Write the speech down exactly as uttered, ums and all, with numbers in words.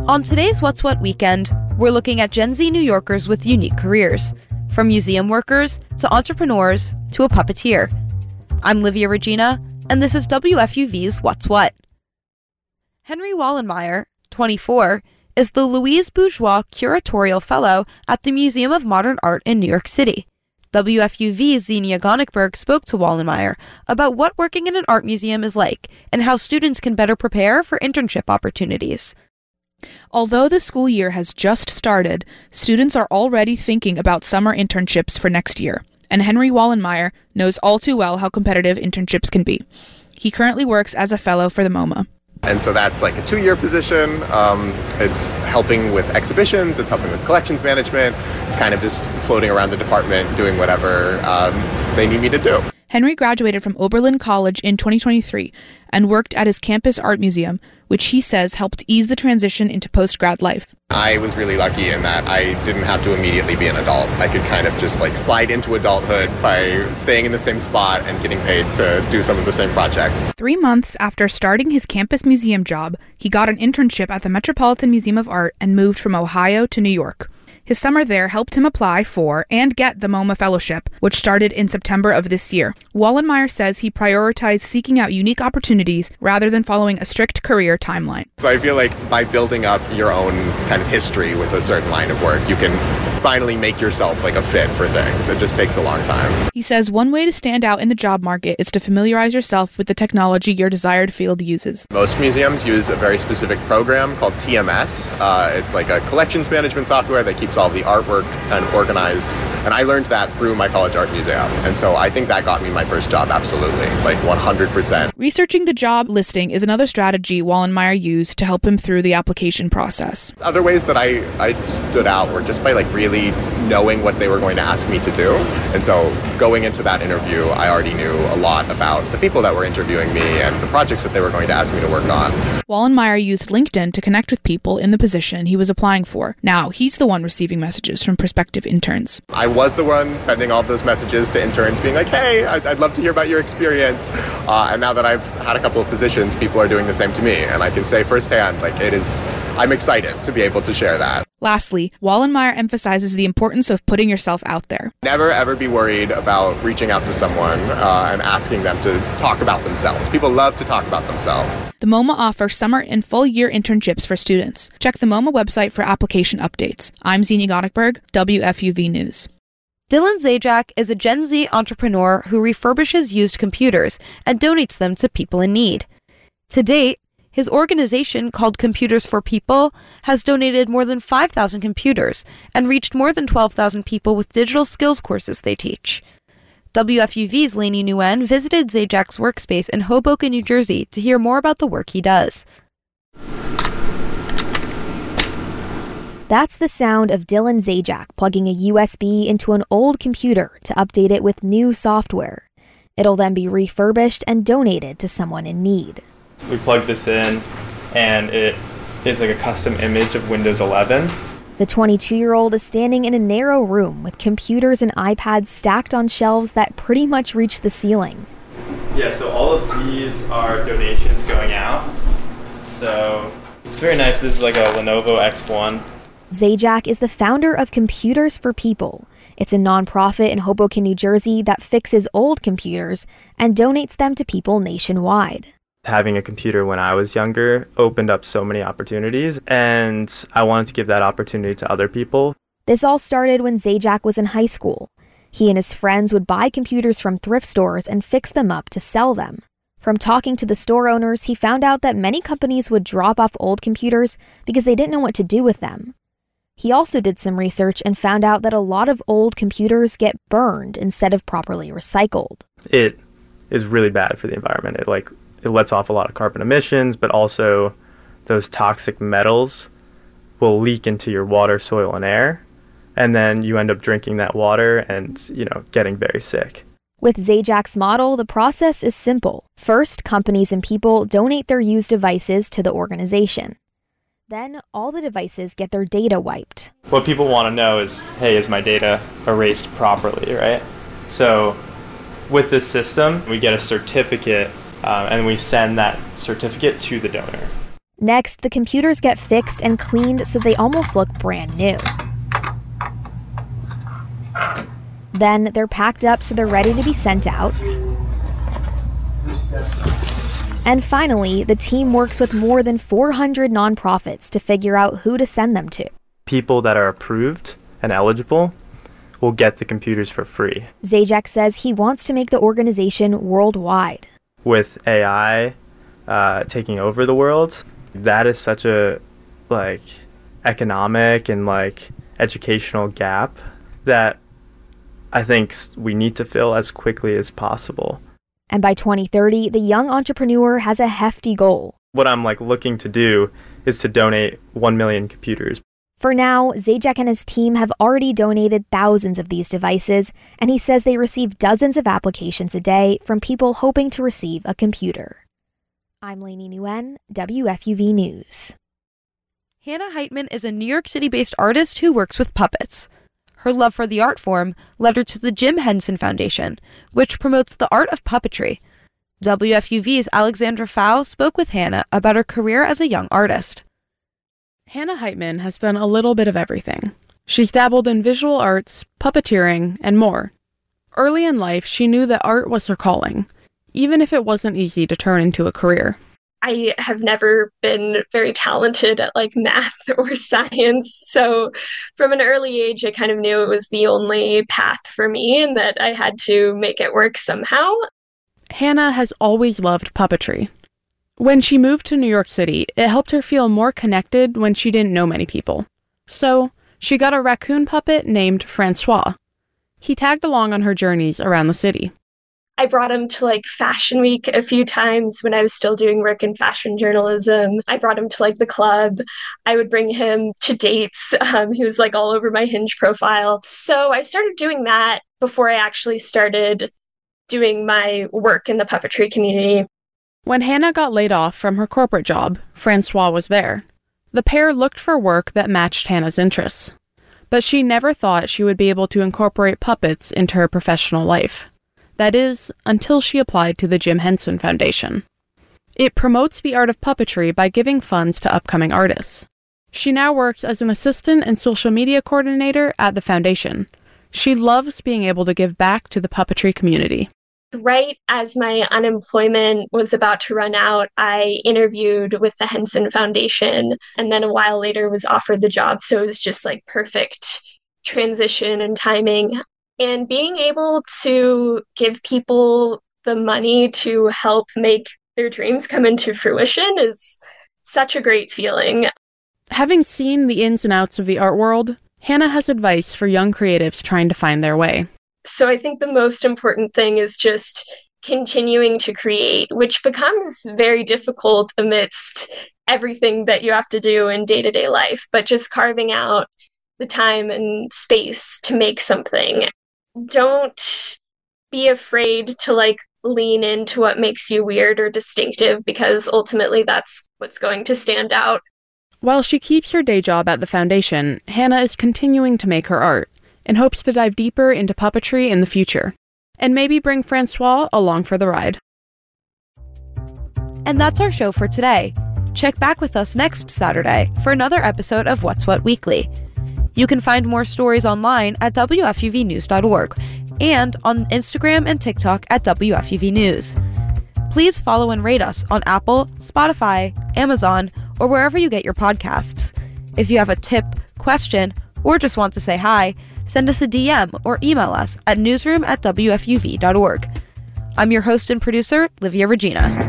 On today's What's What Weekend, we're looking at Gen Z New Yorkers with unique careers, from museum workers to entrepreneurs to a puppeteer. I'm Livia Regina, and this is W F U V's What's What. Henry Wallenmeyer, twenty-four, is the Louise Bourgeois Curatorial Fellow at the Museum of Modern Art in New York City. W F U V's Xenia Gonickberg spoke to Wallenmeyer about what working in an art museum is like and how students can better prepare for internship opportunities. Although the school year has just started, students are already thinking about summer internships for next year, and Henry Wallenmeyer knows all too well how competitive internships can be. He currently works as a fellow for the MoMA. And so that's like a two-year position. Um, it's helping with exhibitions, it's helping with collections management. It's kind of just floating around the department, doing whatever um, they need me to do. Henry graduated from Oberlin College in twenty twenty-three and worked at his campus art museum, which he says helped ease the transition into post-grad life. I was really lucky in that I didn't have to immediately be an adult. I could kind of just like slide into adulthood by staying in the same spot and getting paid to do some of the same projects. Three months after starting his campus museum job, he got an internship at the Metropolitan Museum of Art and moved from Ohio to New York. His summer there helped him apply for and get the MoMA Fellowship, which started in September of this year. Wallenmeyer says he prioritized seeking out unique opportunities rather than following a strict career timeline. So I feel like by building up your own kind of history with a certain line of work, you can finally make yourself like a fit for things. It just takes a long time. He says one way to stand out in the job market is to familiarize yourself with the technology your desired field uses. Most museums use a very specific program called T M S. Uh, it's like a collections management software that keeps all the artwork kind of organized. And I learned that through my college art museum. And so I think that got me my first job, absolutely, like one hundred percent. Researching the job listing is another strategy Wallenmeyer used to help him through the application process. Other ways that I, I stood out were just by like really knowing what they were going to ask me to do. And so going into that interview, I already knew a lot about the people that were interviewing me and the projects that they were going to ask me to work on. Wallenmeyer used LinkedIn to connect with people in the position he was applying for. Now he's the one receiving messages from prospective interns. I was the one sending all of those messages to interns being like, hey, I'd, I'd love to hear about your experience. Uh, and now that I've had a couple of positions, people are doing the same to me. And I can say firsthand, like it is, I'm excited to be able to share that. Lastly, Wallenmeyer emphasizes the importance of putting yourself out there. Never ever be worried about reaching out to someone uh, and asking them to talk about themselves. People love to talk about themselves. The MoMA offers summer and full year internships for students. Check the MoMA website for application updates. I'm Xenia Gonickberg, W F U V News. Dylan Zajac is a Gen Z entrepreneur who refurbishes used computers and donates them to people in need. To date, his organization, called Computers for People, has donated more than five thousand computers and reached more than twelve thousand people with digital skills courses they teach. W F U V's Lainey Nguyen visited Zajac's workspace in Hoboken, New Jersey to hear more about the work he does. That's the sound of Dylan Zajac plugging a U S B into an old computer to update it with new software. It'll then be refurbished and donated to someone in need. We plug this in, and it is like a custom image of Windows eleven. The twenty-two-year-old is standing in a narrow room with computers and iPads stacked on shelves that pretty much reach the ceiling. Yeah, so all of these are donations going out. So it's very nice. This is like a Lenovo X one. Zajac is the founder of Computers for People. It's a nonprofit in Hoboken, New Jersey that fixes old computers and donates them to people nationwide. Having a computer when I was younger opened up so many opportunities, and I wanted to give that opportunity to other people. This all started when Zajac was in high school. He and his friends would buy computers from thrift stores and fix them up to sell them. From talking to the store owners, he found out that many companies would drop off old computers because they didn't know what to do with them. He also did some research and found out that a lot of old computers get burned instead of properly recycled. It is really bad for the environment. It like it lets off a lot of carbon emissions, but also those toxic metals will leak into your water, soil, and air. And then you end up drinking that water and, you know, getting very sick. With Zajac's model, the process is simple. First, companies and people donate their used devices to the organization. Then, all the devices get their data wiped. What people want to know is, hey, is my data erased properly, right? So with this system, we get a certificate, um, and we send that certificate to the donor. Next, the computers get fixed and cleaned so they almost look brand new. Then they're packed up so they're ready to be sent out. And finally, the team works with more than four hundred nonprofits to figure out who to send them to. People that are approved and eligible will get the computers for free. Zajac says he wants to make the organization worldwide. With A I uh, taking over the world, that is such a like economic and like educational gap that I think we need to fill as quickly as possible. And by twenty thirty, the young entrepreneur has a hefty goal. What I'm like looking to do is to donate one million computers. For now, Zajac and his team have already donated thousands of these devices, and he says they receive dozens of applications a day from people hoping to receive a computer. I'm Lainey Nguyen, W F U V News. Hannah Heitman is a New York City-based artist who works with puppets. Her love for the art form led her to the Jim Henson Foundation, which promotes the art of puppetry. W F U V's Alexandra Fowl spoke with Hannah about her career as a young artist. Hannah Heitman has done a little bit of everything. She's dabbled in visual arts, puppeteering, and more. Early in life, she knew that art was her calling, even if it wasn't easy to turn into a career. I have never been very talented at like math or science. So from an early age, I kind of knew it was the only path for me and that I had to make it work somehow. Hannah has always loved puppetry. When she moved to New York City, it helped her feel more connected when she didn't know many people. So she got a raccoon puppet named Francois. He tagged along on her journeys around the city. I brought him to like Fashion Week a few times when I was still doing work in fashion journalism. I brought him to like the club. I would bring him to dates. Um, he was like all over my Hinge profile. So I started doing that before I actually started doing my work in the puppetry community. When Hannah got laid off from her corporate job, Francois was there. The pair looked for work that matched Hannah's interests. But she never thought she would be able to incorporate puppets into her professional life. That is, until she applied to the Jim Henson Foundation. It promotes the art of puppetry by giving funds to upcoming artists. She now works as an assistant and social media coordinator at the foundation. She loves being able to give back to the puppetry community. Right as my unemployment was about to run out, I interviewed with the Henson Foundation and then a while later was offered the job. So it was just like perfect transition and timing. And being able to give people the money to help make their dreams come into fruition is such a great feeling. Having seen the ins and outs of the art world, Hannah has advice for young creatives trying to find their way. So I think the most important thing is just continuing to create, which becomes very difficult amidst everything that you have to do in day-to-day life, but just carving out the time and space to make something. Don't be afraid to like lean into what makes you weird or distinctive, because ultimately that's what's going to stand out. While she keeps her day job at the foundation, Hannah is continuing to make her art and hopes to dive deeper into puppetry in the future, and maybe bring Francois along for the ride. And that's our show for today. Check back with us next Saturday for another episode of What's What Weekly. You can find more stories online at W F U V news dot org and on Instagram and TikTok at W F U V News. Please follow and rate us on Apple, Spotify, Amazon, or wherever you get your podcasts. If you have a tip, question, or just want to say hi, send us a D M or email us at newsroom at W F U V dot org. I'm your host and producer, Livia Regina.